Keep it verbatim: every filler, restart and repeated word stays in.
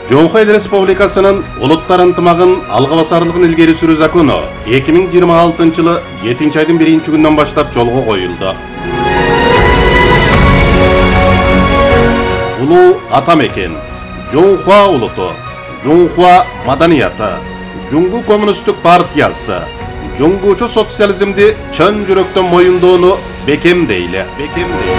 Жоңхо Эл Республикасынын улуттар ынтымагын алга басарлыгын илгери сүрүү закону эки миң жыйырма алтынчы жылы жетинчи айдын биринчи күнүнөн баштап жолго коюлду. Улуу ата мекен, Жоңхо улуту, Жоңхо маданияты, Жуңгу коммунисттик партиясы, Жоңгучу социализмди чын жүрөктөн моюндоону бекемдейли.